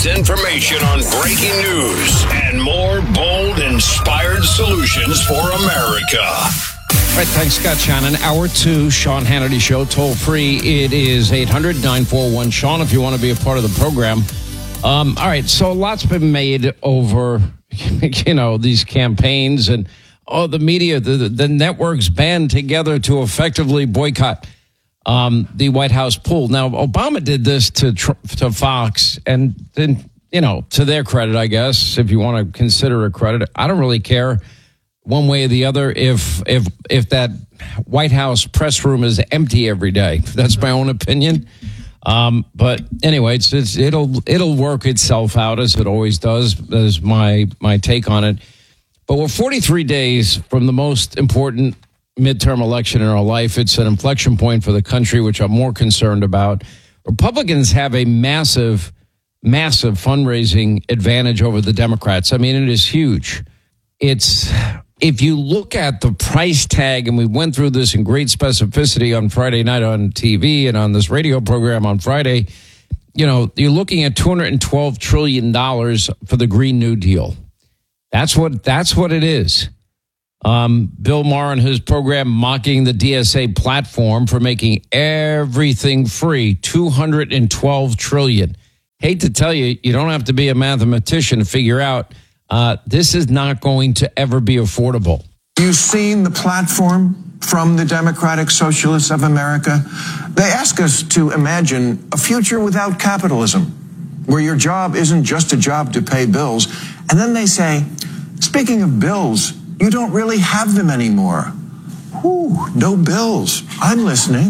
information on breaking news and more bold, inspired solutions for America. All right, thanks, Scott Shannon. Hour 2, Sean Hannity Show, toll free. It is 800-941-SEAN if you want to be a part of the program. All right, so a lot's been made over, these campaigns and the media, the networks band together to effectively boycott the White House pool. Now, Obama did this to Fox, and then, to their credit, I guess, if you want to consider a credit. I don't really care one way or the other if that White House press room is empty every day. That's my own opinion. But anyway, it'll work itself out as it always does. Is my take on it. But we're 43 days from the most important midterm election in our life. It's an inflection point for the country, which I'm more concerned about. Republicans have a massive fundraising advantage over the Democrats. I mean, it is huge. If you look at the price tag, and we went through this in great specificity on Friday night on TV and on this radio program on Friday, you're looking at $212 trillion for the Green New Deal. That's what it is. Bill Maher and his program mocking the DSA platform for making everything free, $212 trillion. Hate to tell you, you don't have to be a mathematician to figure out this is not going to ever be affordable. You've seen the platform from the Democratic Socialists of America. They ask us to imagine a future without capitalism, where your job isn't just a job to pay bills. And then they say, speaking of bills, you don't really have them anymore. Whew, no bills. I'm listening.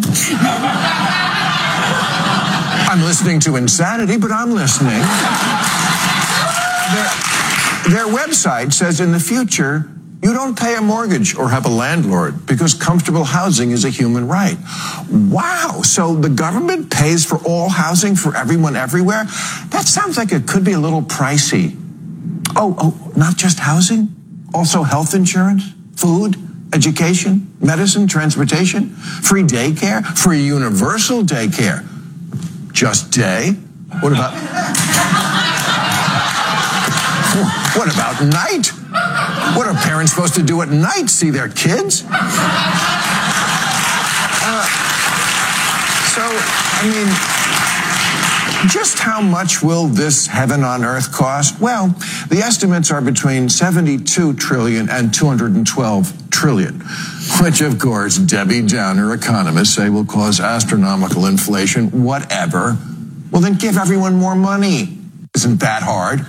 I'm listening to insanity, but I'm listening. Their website says in the future, you don't pay a mortgage or have a landlord because comfortable housing is a human right. Wow. So the government pays for all housing for everyone everywhere? That sounds like it could be a little pricey. Oh, not just housing? Also health insurance, food, education, medicine, transportation, free daycare, free universal daycare. Just day? What about night? What are parents supposed to do at night? See their kids? Just how much will this heaven on earth cost? Well, the estimates are between $72 trillion and $212 trillion, which, of course, Debbie Downer economists say will cause astronomical inflation, whatever. Well, then give everyone more money. Isn't that hard?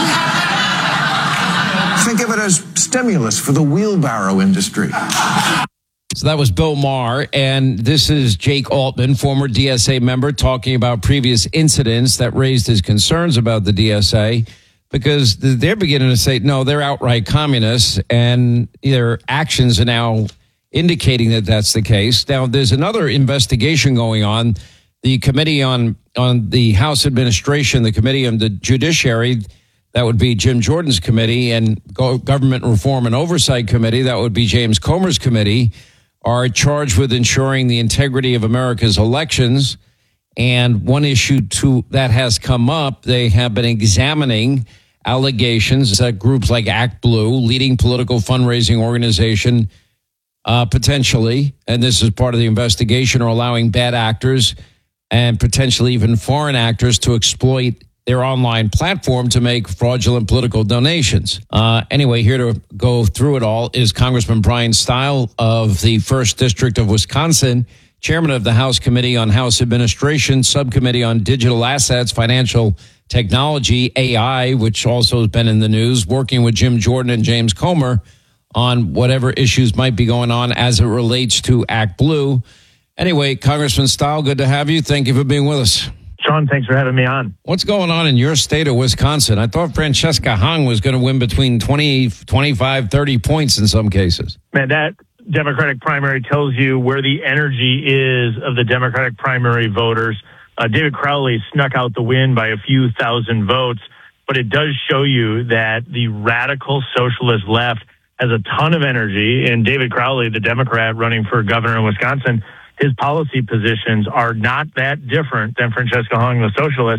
Think of it as stimulus for the wheelbarrow industry. So that was Bill Maher, and this is Jake Altman, former DSA member, talking about previous incidents that raised his concerns about the DSA, because they're beginning to say, no, they're outright communists, and their actions are now indicating that that's the case. Now, there's another investigation going on. The Committee on the House Administration, the Committee on the Judiciary, that would be Jim Jordan's committee, and Government Reform and Oversight Committee, that would be James Comer's committee, are charged with ensuring the integrity of America's elections. And one issue that has come up, they have been examining allegations that groups like Act Blue, leading political fundraising organization, potentially, and this is part of the investigation, are allowing bad actors and potentially even foreign actors to exploit their online platform to make fraudulent political donations. Anyway, here to go through it all is Congressman Brian Stile of the 1st District of Wisconsin, chairman of the House Committee on House Administration, Subcommittee on Digital Assets, Financial Technology, AI, which also has been in the news, working with Jim Jordan and James Comer on whatever issues might be going on as it relates to Act Blue. Anyway, Congressman Stile, good to have you. Thank you for being with us. Sean, thanks for having me on. What's going on in your state of Wisconsin? I thought Francesca Hong was going to win between 20, 25, 30 points in some cases. Man, that Democratic primary tells you where the energy is of the Democratic primary voters. David Crowley snuck out the win by a few thousand votes, but it does show you that the radical socialist left has a ton of energy. And David Crowley, the Democrat running for governor in Wisconsin, his policy positions are not that different than Francesca Hong, the socialist.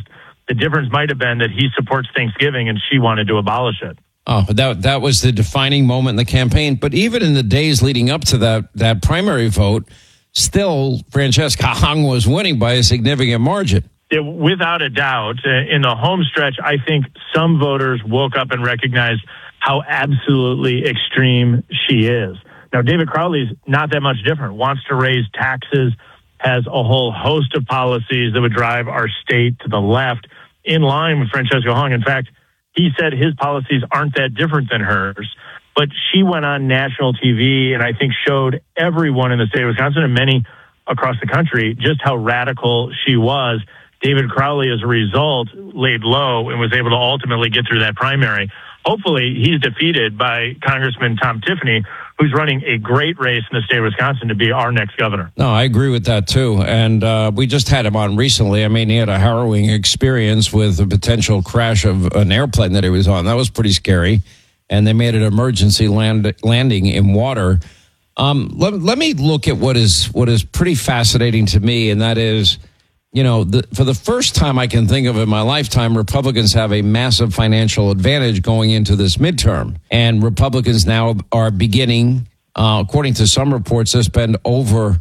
The difference might have been that he supports Thanksgiving and she wanted to abolish it. Oh, that was the defining moment in the campaign. But even in the days leading up to that primary vote, still Francesca Hong was winning by a significant margin. Without a doubt, in the home stretch, I think some voters woke up and recognized how absolutely extreme she is. Now, David Crowley's not that much different, wants to raise taxes, has a whole host of policies that would drive our state to the left in line with Francesca Hong. In fact, he said his policies aren't that different than hers, but she went on national TV and I think showed everyone in the state of Wisconsin and many across the country just how radical she was. David Crowley, as a result, laid low and was able to ultimately get through that primary. Hopefully, he's defeated by Congressman Tom Tiffany, who's running a great race in the state of Wisconsin to be our next governor. No, I agree with that, too. And we just had him on recently. I mean, he had a harrowing experience with a potential crash of an airplane that he was on. That was pretty scary. And they made an emergency landing in water. Let me look at what is pretty fascinating to me, and that is, you know, for the first time I can think of in my lifetime, Republicans have a massive financial advantage going into this midterm. And Republicans now are beginning, according to some reports, to spend over,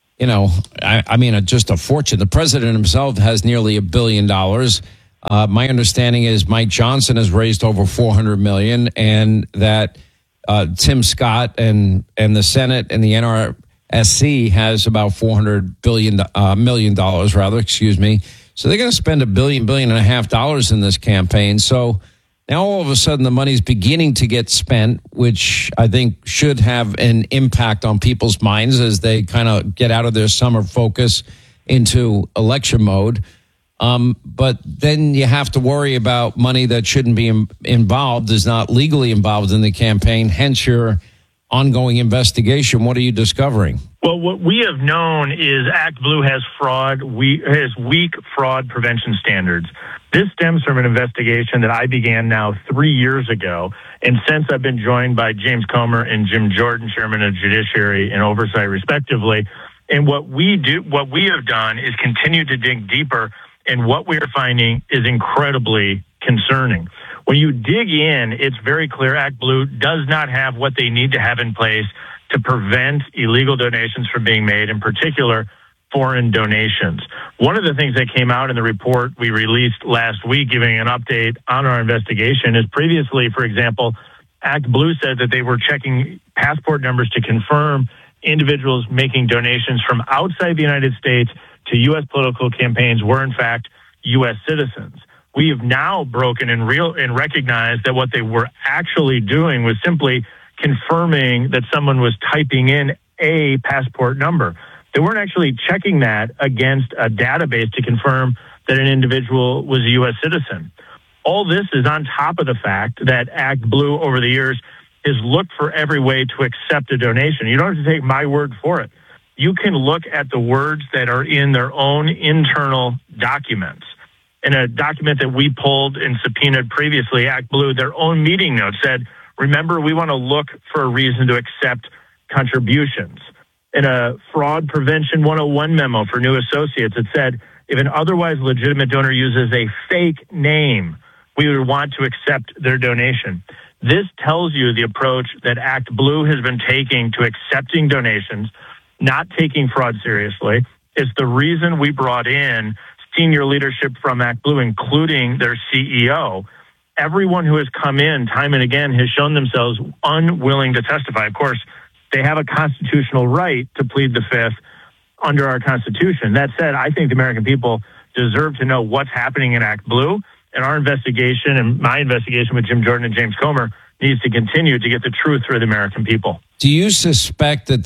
I mean, just a fortune. The president himself has nearly $1 billion. My understanding is Mike Johnson has raised over $400 million, and that Tim Scott and the Senate and the NRSC has about $400 million, rather. So they're going to spend $1.5 billion in this campaign. So now all of a sudden the money's beginning to get spent, which I think should have an impact on people's minds as they kind of get out of their summer focus into election mode. But then you have to worry about money that shouldn't be involved, is not legally involved in the campaign, hence your ongoing investigation. What are you discovering? Well, what we have known is Act Blue has weak fraud prevention standards. This stems from an investigation that I began now 3 years ago. And since I've been joined by James Comer and Jim Jordan, chairman of Judiciary and Oversight, respectively. And what we have done is continue to dig deeper. And what we are finding is incredibly concerning. When you dig in, it's very clear Act Blue does not have what they need to have in place to prevent illegal donations from being made, in particular, foreign donations. One of the things that came out in the report we released last week, giving an update on our investigation, is previously, for example, Act Blue said that they were checking passport numbers to confirm individuals making donations from outside the United States to U.S. political campaigns were, in fact, U.S. citizens. We have now broken and recognized that what they were actually doing was simply confirming that someone was typing in a passport number. They weren't actually checking that against a database to confirm that an individual was a U.S. citizen. All this is on top of the fact that Act Blue over the years has looked for every way to accept a donation. You don't have to take my word for it. You can look at the words that are in their own internal documents. In a document that we pulled and subpoenaed previously, Act Blue, their own meeting notes said, remember, we want to look for a reason to accept contributions. In a Fraud Prevention 101 memo for new associates, it said, if an otherwise legitimate donor uses a fake name, we would want to accept their donation. This tells you the approach that Act Blue has been taking to accepting donations, not taking fraud seriously. It's the reason we brought in senior leadership from Act Blue, including their CEO. Everyone who has come in time and again has shown themselves unwilling to testify. Of course, they have a constitutional right to plead the fifth under our Constitution. That said, I think the American people deserve to know what's happening in Act Blue, and our investigation and my investigation with Jim Jordan and James Comer needs to continue to get the truth through the American people. Do you suspect that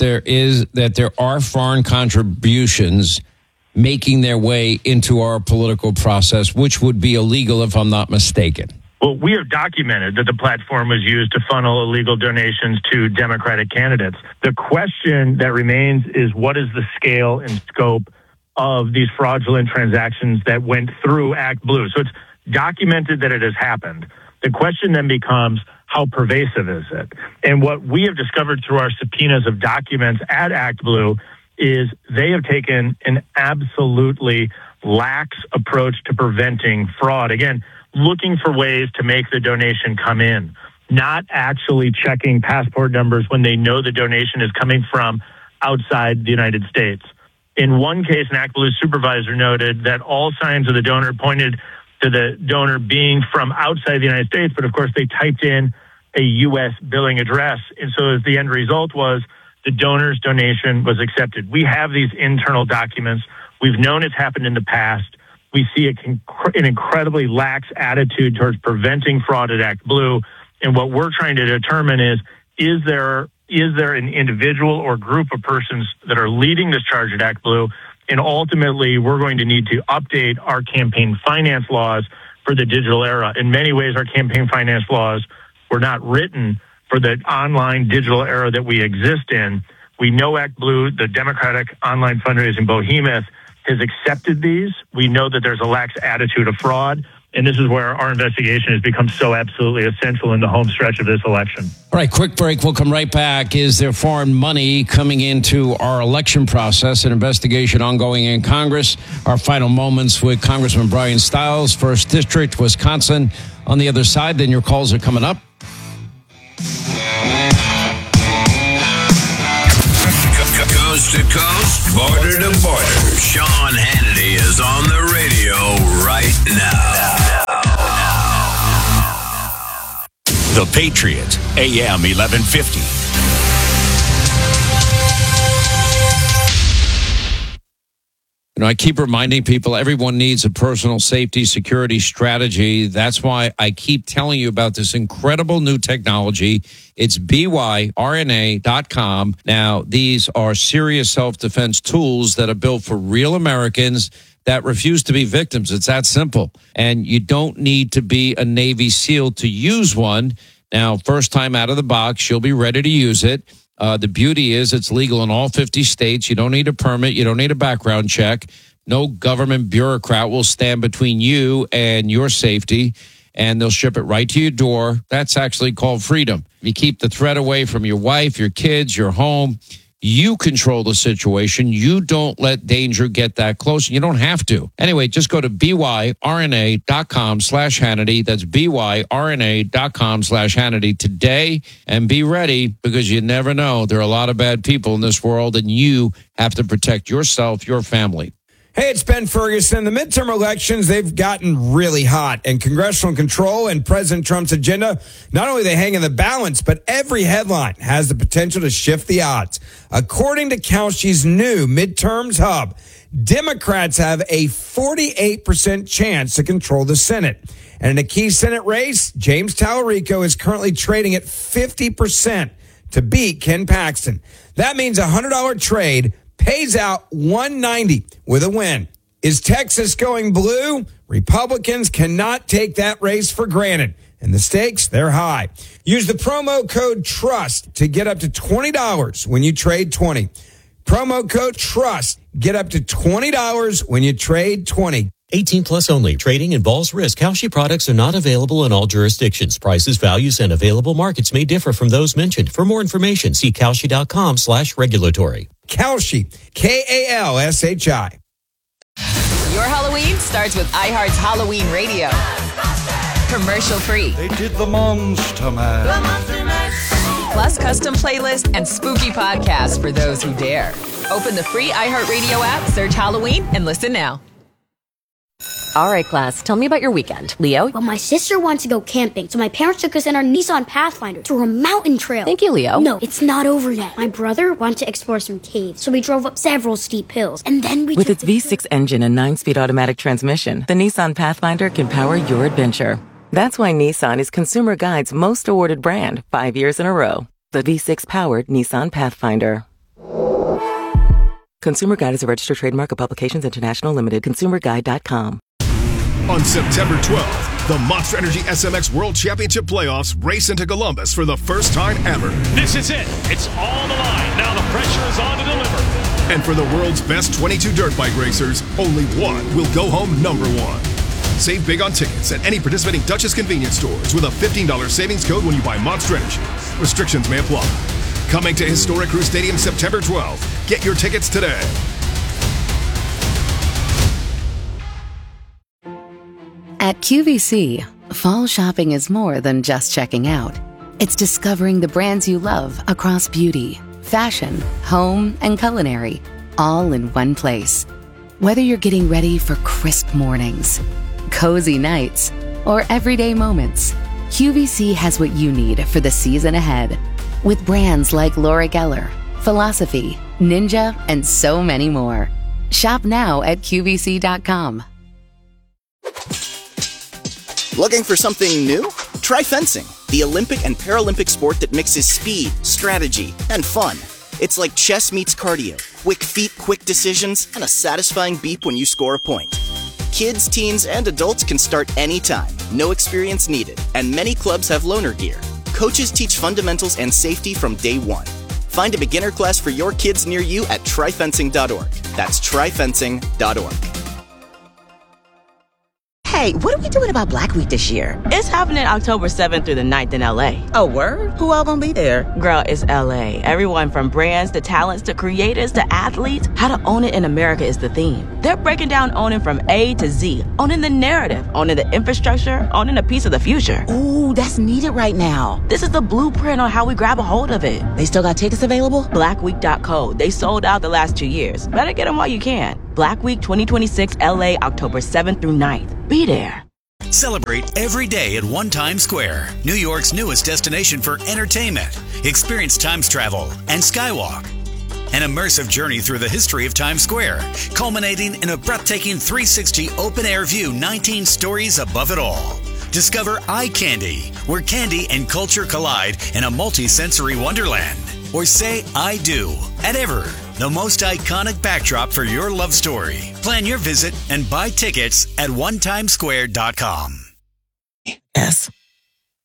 there are foreign contributions making their way into our political process, which would be illegal if I'm not mistaken? Well, we have documented that the platform was used to funnel illegal donations to Democratic candidates. The question that remains is, what is the scale and scope of these fraudulent transactions that went through Act Blue? So it's documented that it has happened. The question then becomes, how pervasive is it? And what we have discovered through our subpoenas of documents at Act Blue is they have taken an absolutely lax approach to preventing fraud. Again, looking for ways to make the donation come in, not actually checking passport numbers when they know the donation is coming from outside the United States. In one case, an Act Blue supervisor noted that all signs of the donor pointed to the donor being from outside the United States, but of course they typed in a U.S. billing address. And so the end result was the donor's donation was accepted. We have these internal documents. We've known it's happened in the past. We see an incredibly lax attitude towards preventing fraud at Act Blue. And what we're trying to determine is there an individual or group of persons that are leading this charge at Act Blue? And ultimately, we're going to need to update our campaign finance laws for the digital era. In many ways, our campaign finance laws were not written for the online digital era that we exist in. We know Act Blue, the Democratic online fundraising behemoth, has accepted these. We know that there's a lax attitude of fraud. And this is where our investigation has become so absolutely essential in the home stretch of this election. All right, quick break. We'll come right back. Is there foreign money coming into our election process? An investigation ongoing in Congress. Our final moments with Congressman Brian Stiles, 1st District, Wisconsin. On the other side, then your calls are coming up. Coast to coast, border to border. Sean Hannity is on the radio right now. The Patriot, AM 1150. You know, I keep reminding people everyone needs a personal safety security strategy. That's why I keep telling you about this incredible new technology. It's byrna.com. Now, these are serious self-defense tools that are built for real Americans that refuse to be victims. It's that simple. And you don't need to be a Navy SEAL to use one. Now, first time out of the box, you'll be ready to use it. The beauty is it's legal in all 50 states. You don't need a permit. You don't need a background check. No government bureaucrat will stand between you and your safety, and they'll ship it right to your door. That's actually called freedom. You keep the threat away from your wife, your kids, your home. You control the situation. You don't let danger get that close. You don't have to. Anyway, just go to byrna.com/Hannity. That's byrna.com/Hannity today and be ready, because you never know. There are a lot of bad people in this world, and you have to protect yourself, your family. Hey, it's Ben Ferguson. The midterm elections, they've gotten really hot, and congressional control and President Trump's agenda, not only they hang in the balance, but every headline has the potential to shift the odds. According to Kalshi's new Midterms Hub, Democrats have a 48% chance to control the Senate. And in a key Senate race, James Tallarico is currently trading at 50% to beat Ken Paxton. That means a $100 trade pays out $190 with a win. Is Texas going blue? Republicans cannot take that race for granted, and the stakes, they're high. Use the promo code TRUST to get up to $20 when you trade 20. Promo code TRUST. Get up to $20 when you trade 20. 18 plus only. Trading involves risk. Kalshi products are not available in all jurisdictions. Prices, values, and available markets may differ from those mentioned. For more information, see Kalshi.com/regulatory. Kalshi, Kalshi. Your Halloween starts with iHeart's Halloween Radio. Commercial free. They did the Monster Mash. Plus custom playlists and spooky podcasts for those who dare. Open the free iHeartRadio app, search Halloween, and listen now. All right, class, tell me about your weekend. Leo? Well, my sister wanted to go camping, so my parents took us in our Nissan Pathfinder to a mountain trail. Thank you, Leo. No, it's not over yet. My brother wanted to explore some caves, so we drove up several steep hills, and then we With its V6 engine and 9-speed automatic transmission, the Nissan Pathfinder can power your adventure. That's why Nissan is Consumer Guide's most awarded brand 5 years in a row. The V6-powered Nissan Pathfinder. Consumer Guide is a registered trademark of Publications International Limited. ConsumerGuide.com. On September 12th, the Monster Energy SMX World Championship Playoffs race into Columbus for the first time ever. This is it. It's all the line. Now the pressure is on to deliver. And for the world's best 22 dirt bike racers, only one will go home number one. Save big on tickets at any participating Duchess convenience stores with a $15 savings code when you buy Monster Energy. Restrictions may apply. Coming to Historic Crew Stadium September 12th. Get your tickets today. At QVC, fall shopping is more than just checking out. It's discovering the brands you love across beauty, fashion, home, and culinary, all in one place. Whether you're getting ready for crisp mornings, cozy nights, or everyday moments, QVC has what you need for the season ahead. With brands like Laura Geller, Philosophy, Ninja, and so many more. Shop now at QVC.com. Looking for something new? Try fencing, the Olympic and Paralympic sport that mixes speed, strategy, and fun. It's like chess meets cardio, quick feet, quick decisions, and a satisfying beep when you score a point. Kids, teens, and adults can start anytime, no experience needed, and many clubs have loaner gear. Coaches teach fundamentals and safety from day one. Find a beginner class for your kids near you at tryfencing.org. That's tryfencing.org. Hey, what are we doing about Black Week this year? It's happening October 7th through the 9th in LA. Oh, word? Who all gonna be there? Girl, it's LA. Everyone from brands to talents to creators to athletes. How to own it in America is the theme. They're breaking down owning from A to Z. Owning the narrative, owning the infrastructure, owning a piece of the future. Ooh, that's needed right now. This is the blueprint on how we grab a hold of it. They still got tickets available? Blackweek.co. They sold out the last 2 years. Better get them while you can. Black Week 2026 LA, October 7th through 9th. Be there. Celebrate every day at One Times Square, New York's newest destination for entertainment. Experience Times travel and Skywalk. An immersive journey through the history of Times Square, culminating in a breathtaking 360 open-air view 19 stories above it all. Discover Eye Candy, where candy and culture collide in a multi-sensory wonderland. Or say I do at Ever, the most iconic backdrop for your love story. Plan your visit and buy tickets at onetimesquare.com.